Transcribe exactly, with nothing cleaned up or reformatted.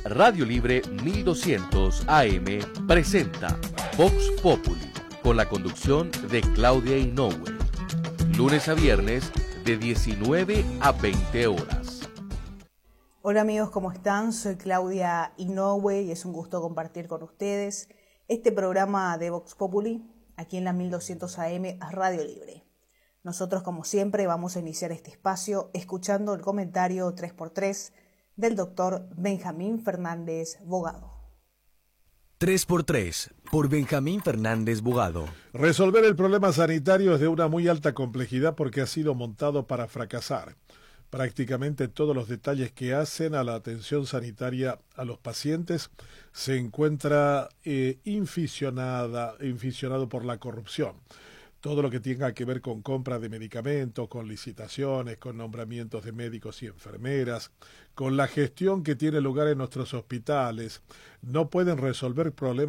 Radio Libre mil doscientos A M presenta Vox Populi, con la conducción de Claudia Inoue. Lunes a viernes de diecinueve a veinte horas. Hola amigos, ¿cómo están? Soy Claudia Inoue y es un gusto compartir con ustedes este programa de Vox Populi aquí en la mil doscientos A M Radio Libre. Nosotros, como siempre, vamos a iniciar este espacio escuchando el comentario tres por tres del doctor Benjamín Fernández Bogado. tres por tres, por Benjamín Fernández Bogado. Resolver el problema sanitario es de una muy alta complejidad porque ha sido montado para fracasar. Prácticamente todos los detalles que hacen a la atención sanitaria a los pacientes se encuentra eh, inficionada, inficionado por la corrupción. Todo lo que tenga que ver con compra de medicamentos, con licitaciones, con nombramientos de médicos y enfermeras, con la gestión que tiene lugar en nuestros hospitales, no pueden resolver problemas